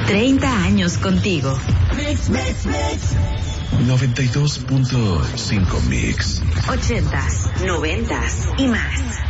30 años contigo. 92.5 Mix. 80s, 90s y más.